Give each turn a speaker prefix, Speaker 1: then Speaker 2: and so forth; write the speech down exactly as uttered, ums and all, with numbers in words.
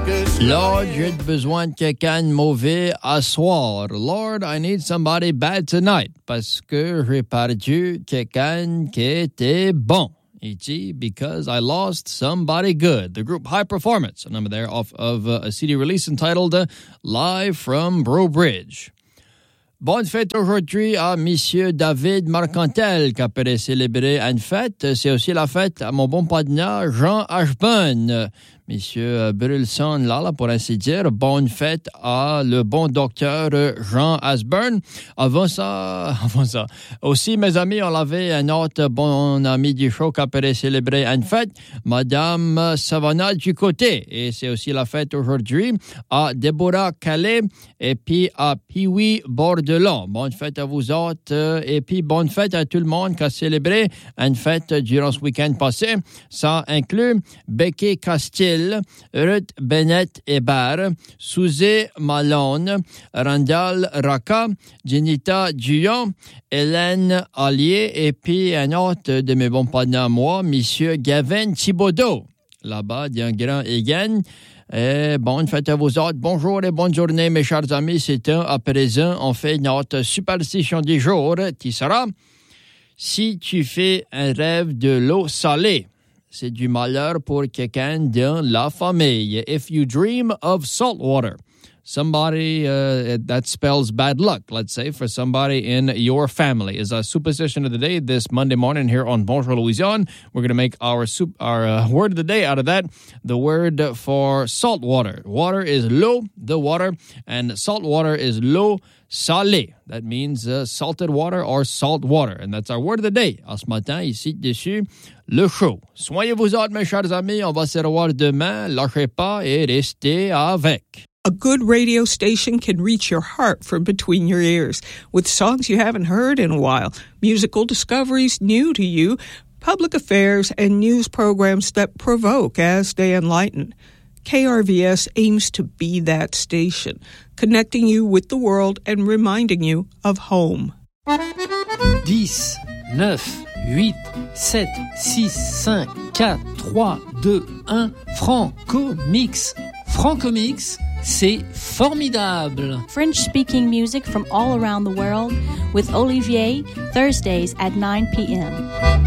Speaker 1: Lord, j'ai besoin de quelqu'un de mauvais à soir. Lord, I need somebody bad tonight. Parce que j'ai perdu quelqu'un qui était bon. Il dit, because I lost somebody good. The group High Performance, a number there off of uh, a C D release entitled uh, Live from Breaux Bridge. Bonne fête aujourd'hui à Monsieur David Marcantel, qui a pu célébrer une fête. C'est aussi la fête à mon bon partenaire Jean Ashburn. Monsieur Brulson, là, là, pour ainsi dire, bonne fête à le bon docteur Jean Ashburn. Avant ça, avant ça, aussi, mes amis, on avait un autre bon ami du show qui a pu célébrer une fête, Madame Savannah Ducoté. Et c'est aussi la fête aujourd'hui à Déborah Calais et puis à Pee-wee Bordelon. Bonne fête à vous autres et puis bonne fête à tout le monde qui a célébré une fête durant ce week-end passé. Ça inclut Becky Castille, Ruth Bennett Hébert, Suzy Malone, Randall Raka, Jenita Duyon, Hélène Allier et puis un autre de mes bons partenaires, moi, Monsieur Gavin Thibodeau. Là-bas, d'un grand Egan. Et bonne fête à vous autres. Bonjour et bonne journée, mes chers amis. C'est un à présent. On fait notre superstition du jour qui sera si tu fais un rêve de l'eau salée. C'est du malheur pour quelqu'un dans la famille. If you dream of salt water, somebody uh, that spells bad luck, let's say, for somebody in your family, is a superstition of the day this Monday morning here on Bonjour Louisiane. We're going to make our soup, our uh, word of the day out of that. The word for salt water. Water is l'eau, the water, and salt water is l'eau salée. That means uh, salted water or salt water. And that's our word of the day. En ce matin, ici, dessus, le show. Soyez-vous autres, mes chers amis. On va se revoir demain. Lâchez pas et restez avec.
Speaker 2: A good radio station can reach your heart from between your ears with songs you haven't heard in a while, musical discoveries new to you, public affairs, and news programs that provoke as they enlighten. K R V S aims to be that station, connecting you with the world and reminding you of home.
Speaker 3: dix, neuf, huit, sept, six, cinq, quatre, trois, deux, un, Franco Mix. Franco Mix, c'est formidable.
Speaker 4: French-speaking music from all around the world with Olivier, Thursdays at nine p.m.